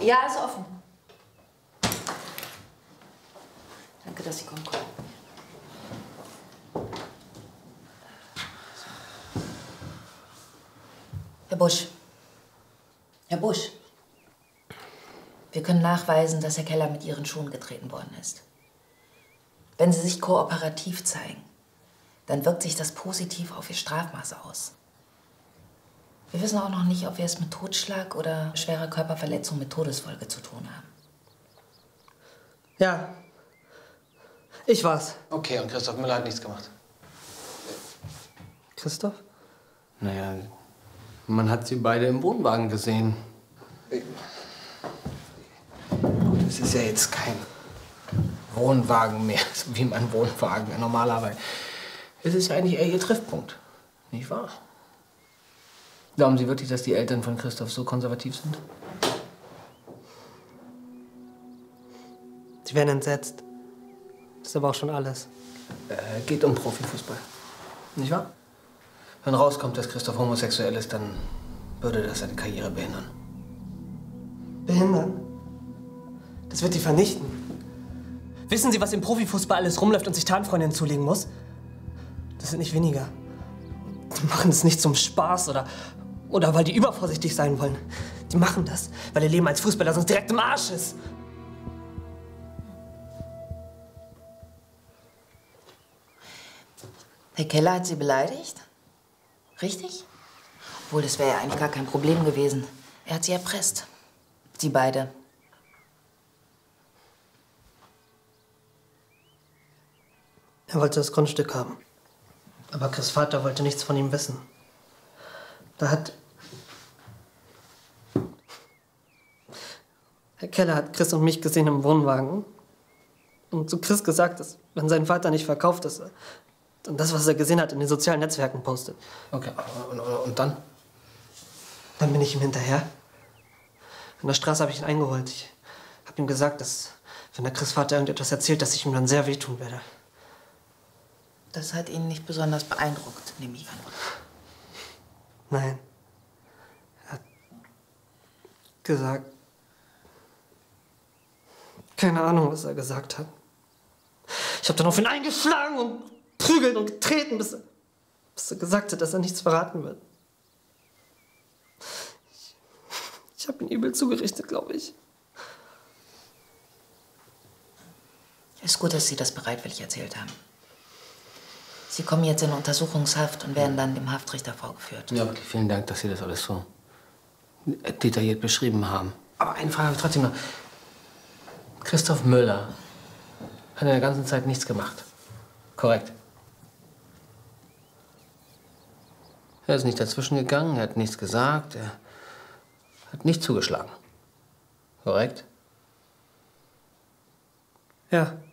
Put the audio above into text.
Ja, ist offen. Danke, dass Sie kommen konnten. Herr Busch. Herr Busch. Wir können nachweisen, dass Herr Keller mit Ihren Schuhen getreten worden ist. Wenn Sie sich kooperativ zeigen, dann wirkt sich das positiv auf Ihr Strafmaß aus. Wir wissen auch noch nicht, ob wir es mit Totschlag oder schwerer Körperverletzung mit Todesfolge zu tun haben. Ja, ich war's. Okay, und Christoph Müller hat nichts gemacht? Christoph? Naja, man hat sie beide im Wohnwagen gesehen. Gut, es ist ja jetzt kein Wohnwagen mehr, so wie mein Wohnwagen normalerweise. Es ist ja eigentlich eher ihr Treffpunkt, nicht wahr? Glauben Sie wirklich, dass die Eltern von Christoph so konservativ sind? Sie werden entsetzt. Das ist aber auch schon alles. Geht um Profifußball, nicht wahr? Wenn rauskommt, dass Christoph homosexuell ist, dann würde das seine Karriere behindern. Behindern? Das wird die vernichten. Wissen Sie, was im Profifußball alles rumläuft und sich Tarnfreundinnen zulegen muss? Das sind nicht weniger. Die machen das nicht zum Spaß oder weil die übervorsichtig sein wollen. Die machen das, weil ihr Leben als Fußballer sonst direkt im Arsch ist. Herr Keller hat Sie beleidigt? Richtig? Obwohl, das wäre ja eigentlich gar kein Problem gewesen. Er hat Sie erpresst. Sie beide. Er wollte das Grundstück haben. Aber Chris' Vater wollte nichts von ihm wissen. Herr Keller hat Chris und mich gesehen im Wohnwagen. Und zu Chris gesagt, dass, wenn sein Vater nicht verkauft, dass er dann das, was er gesehen hat, in den sozialen Netzwerken postet. Okay, und dann? Dann bin ich ihm hinterher. In der Straße habe ich ihn eingeholt. Ich habe ihm gesagt, dass, wenn der Chris' Vater irgendetwas erzählt, dass ich ihm dann sehr wehtun werde. Das hat ihn nicht besonders beeindruckt, nehme ich an. Nein. Er hat gesagt... Keine Ahnung, was er gesagt hat. Ich habe dann auf ihn eingeschlagen und prügelt und getreten, bis er gesagt hat, dass er nichts verraten wird. Ich habe ihn übel zugerichtet, glaube ich. Ist gut, dass Sie das bereitwillig erzählt haben. Sie kommen jetzt in Untersuchungshaft und werden dann dem Haftrichter vorgeführt. Ja, wirklich vielen Dank, dass Sie das alles so detailliert beschrieben haben. Aber eine Frage habe ich trotzdem noch. Christoph Müller hat in der ganzen Zeit nichts gemacht. Korrekt. Er ist nicht dazwischen gegangen, er hat nichts gesagt, er hat nicht zugeschlagen. Korrekt? Ja.